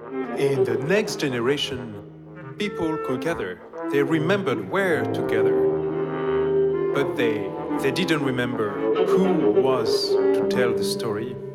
In the next generation, people could gather. They remembered where to gather, but they didn't remember who was to tell the story.